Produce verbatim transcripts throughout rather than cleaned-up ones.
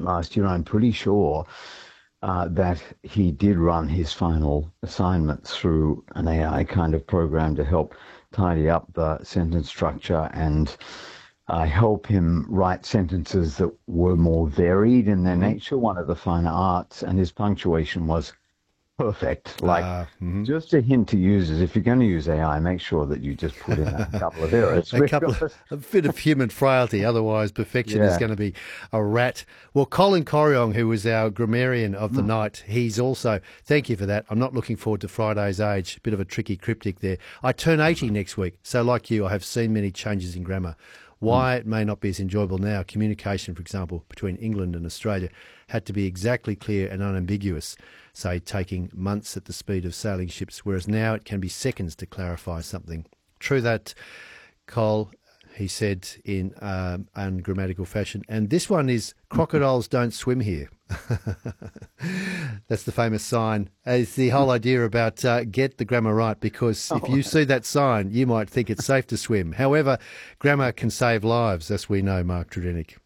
last year. I'm pretty sure uh, that he did run his final assignments through an A I kind of program to help tidy up the sentence structure and uh, help him write sentences that were more varied in their nature, one of the finer arts, and his punctuation was perfect. Like, Uh, mhm. just a hint to users, if you're going to use A I, make sure that you just put in a couple of errors. A couple of, a bit of human frailty, otherwise perfection is Yeah. going to be a rat. Well, Colin Coriong, who was our grammarian of the night, he's also, thank you for that. I'm not looking forward to Friday's Age, bit of a tricky cryptic there. I turn eighty next week, so like you, I have seen many changes in grammar. Why it may not be as enjoyable now, communication, for example, between England and Australia had to be exactly clear and unambiguous, say taking months at the speed of sailing ships, whereas now it can be seconds to clarify something. True that, Cole, he said in um, ungrammatical fashion. And this one is, crocodiles don't swim here. That's the famous sign. It's the whole idea about uh, get the grammar right, because if you see that sign, you might think it's safe to swim. However, grammar can save lives, as we know, Mark Tredenick.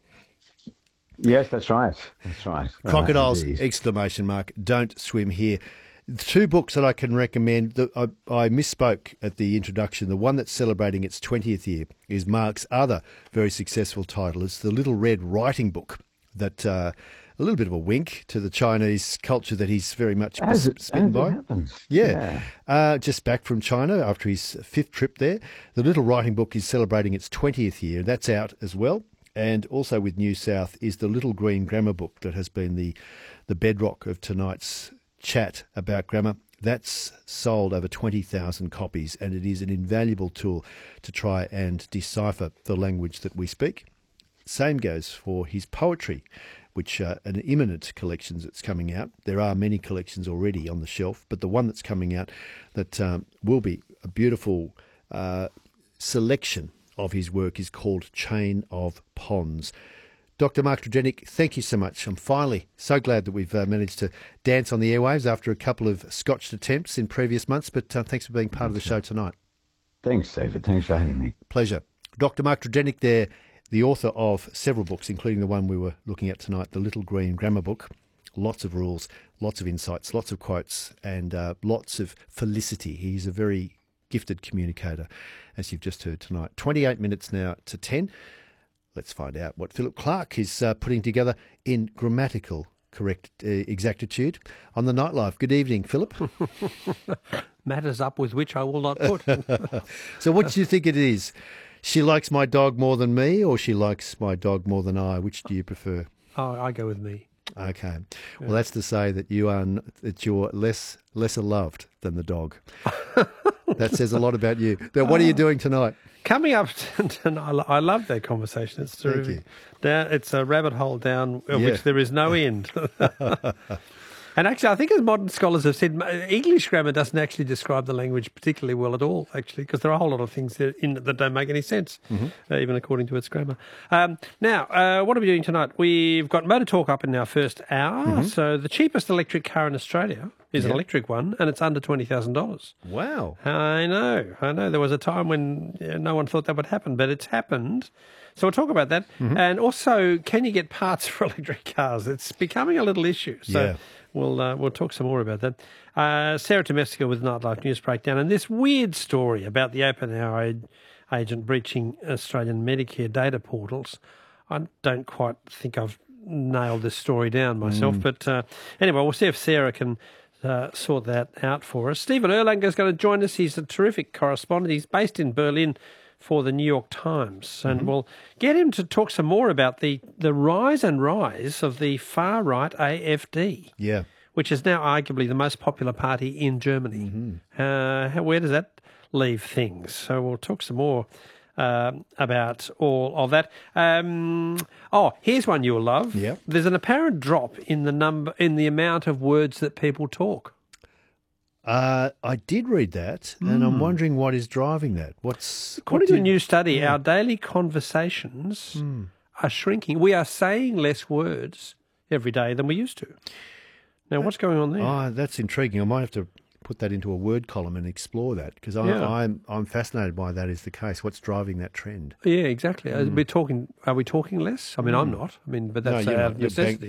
Yes, that's right. That's right. Crocodiles, Uh, indeed. exclamation mark, don't swim here. The two books that I can recommend, that I, I misspoke at the introduction. The one that's celebrating its twentieth year is Mark's other very successful title. It's The Little Red Writing Book, that uh, a little bit of a wink to the Chinese culture that he's very much As it, smitten as by. it happens. Yeah. Uh, just back from China after his fifth trip there. The Little Writing Book is celebrating its twentieth year. That's out as well. And also with New South is the Little Green Grammar Book that has been the, the bedrock of tonight's chat about grammar. That's sold over twenty thousand copies, and it is an invaluable tool to try and decipher the language that we speak. Same goes for his poetry, which uh, an imminent collection that's coming out. There are many collections already on the shelf, but the one that's coming out that um, will be a beautiful uh, selection of his work is called Chain of Ponds. Doctor Mark Tredenick, thank you so much. I'm finally so glad that we've uh, managed to dance on the airwaves after a couple of scotched attempts in previous months, but uh, thanks for being part of the show tonight. Thanks, David. Thanks for having me. Pleasure. Doctor Mark Tredenick there, the author of several books, including the one we were looking at tonight, The Little Green Grammar Book. Lots of rules, lots of insights, lots of quotes, and uh, lots of felicity. He's a very gifted communicator, as you've just heard tonight. twenty-eight minutes now to ten. Let's find out what Philip Clark is uh, putting together in grammatical correct uh, exactitude on the Nightlife. Good evening, Philip. Matters up with which I will not put. So what do you think it is? She likes my dog more than me, or she likes my dog more than I? Which do you prefer? Oh, I go with me. Okay. Well, that's to say that you are n- that you're less lesser loved than the dog. That says a lot about you. But what are you doing tonight? Coming up, and I lo- I love that conversation. It's Thank terrific. you. Down, it's a rabbit hole down of Yeah. which there is no end. And actually, I think as modern scholars have said, English grammar doesn't actually describe the language particularly well at all, actually, because there are a whole lot of things that, in, that don't make any sense, Mm-hmm. uh, even according to its grammar. Um, now, uh, what are we doing tonight? We've got Motor Talk up in our first hour. Mm-hmm. So the cheapest electric car in Australia is an Yeah. electric one, and it's under twenty thousand dollars. Wow. I know, I know. There was a time when yeah, no one thought that would happen, but it's happened. So we'll talk about that. Mm-hmm. And also, can you get parts for electric cars? It's becoming a little issue. So Yeah. we'll uh, we'll talk some more about that. Uh, Sarah Domestica with Nightlife News Breakdown. And this weird story about the OpenAI agent breaching Australian Medicare data portals. I don't quite think I've nailed this story down myself. Mm. But uh, anyway, we'll see if Sarah can Uh, sort that out for us. Stephen Erlanger is going to join us. He's a terrific correspondent. He's based in Berlin for the New York Times. And we'll get him to talk some more about the, the rise and rise of the far-right A F D, Yeah. which is now arguably the most popular party in Germany. Uh, how- where does that leave things? So we'll talk some more um, about all of that. Um, oh, here's one you'll love. Yep. There's an apparent drop in the number, in the amount of words that people talk. Uh, I did read that, and I'm wondering what is driving that. What's According what to a did- new study, our daily conversations are shrinking. We are saying less words every day than we used to. Now, what's going on there? Oh, that's intriguing. I might have to put that into a word column and explore that, because Yeah. I'm I'm fascinated by that is the case. What's driving that trend? Yeah, exactly. Are we talking? Are we talking less? I mean, I'm not. I mean, but that's No, you're out not. of You're necessity. bank-